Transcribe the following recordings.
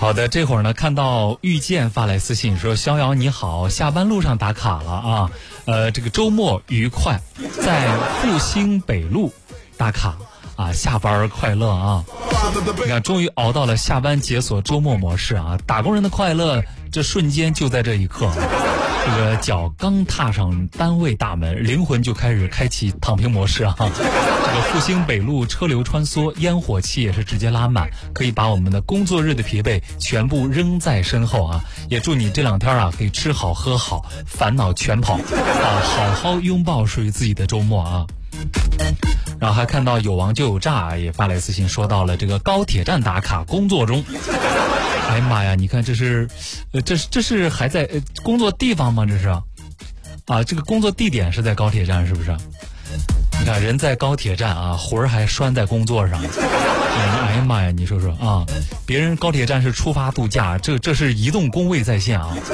好的，这会儿呢看到遇见发来私信说：逍遥你好，下班路上打卡了啊，这个周末愉快，在复兴北路打卡啊，下班快乐啊！你看，终于熬到了下班解锁周末模式啊，打工人的快乐，这瞬间就在这一刻。这个脚刚踏上单位大门，灵魂就开始开启躺平模式啊！这个复兴北路车流穿梭，烟火气也是直接拉满，可以把我们的工作日的疲惫全部扔在身后啊！也祝你这2天啊可以吃好喝好，烦恼全跑啊，好好拥抱属于自己的周末啊！然后还看到有王就有诈也发来私信，说到了这个高铁站打卡工作中。哎呀妈呀，你看这是还在工作地方吗？这是啊，这个工作地点是在高铁站是不是？你看人在高铁站啊，魂儿还拴在工作上。哎呀妈呀，你说说啊，别人高铁站是出发度假，这是移动工位在线啊。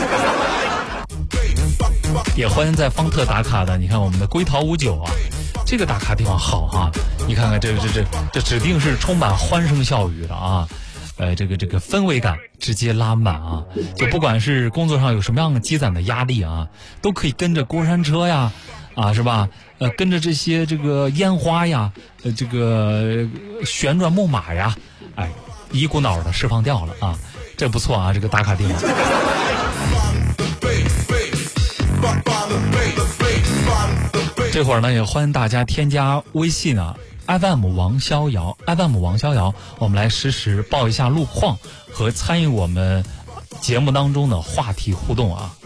也欢迎在方特打卡的，你看我们的龟桃59啊，这个打卡地方好啊，你看看这指定是充满欢声笑语的啊。这个氛围感直接拉满啊！就不管是工作上有什么样的积攒的压力啊，都可以跟着过山车呀，啊是吧？跟着这些这个烟花呀，这个旋转木马呀，哎，一股脑的释放掉了啊！这不错啊，这个打卡地方。这会儿呢，也欢迎大家添加微信啊。FM 王逍遥 ，FM 王逍遥，我们来实时报一下路况和参与我们节目当中的话题互动啊。